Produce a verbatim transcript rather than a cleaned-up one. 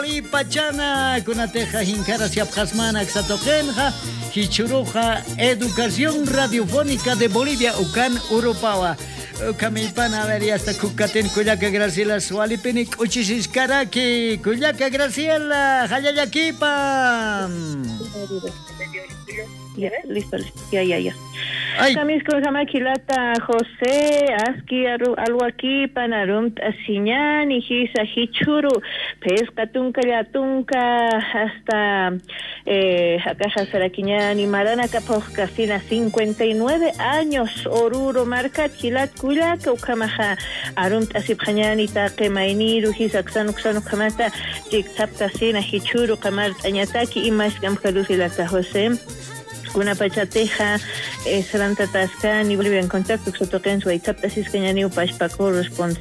Y pachana kunateja hinkara siapjasmana xatokenja hichuruja educación radiofónica de Bolivia ukan urupawa kamipana a ver y hasta kukaten kuyaka Graciela Sualipinik uchisiskaraki kuyaka Graciela hayayakipa. Ya, listo, listo. Ya, ya, ya. Ay. Kamis ko sama kilata José, aski algo aquí panarum asiñan y hisa hichuru, pesca tunca ya tunca hasta eh acá saraquiñan y marana capos casina cincuenta y nueve años oruro marca kilat kula que ukamaja arum asipjañan y ta kemainiru hisa xanu xanu kamata jiktap casina hichuru kamar añataki y más kamkalufilata José. Una pachateja, eh, Santa Tasca, ni Bolivia en contacto, que se toquen su WhatsApp, así es que ya ni un pashpaco responde.